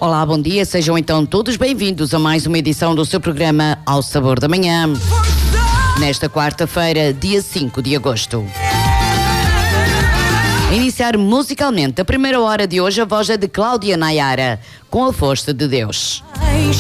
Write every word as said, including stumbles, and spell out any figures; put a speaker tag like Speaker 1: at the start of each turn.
Speaker 1: Olá, bom dia, sejam então todos bem-vindos a mais uma edição do seu programa Ao Sabor da Manhã. Nesta quarta-feira, dia cinco de agosto. A iniciar musicalmente a primeira hora de hoje, a voz é de Cláudia Nayara, com a força de Deus.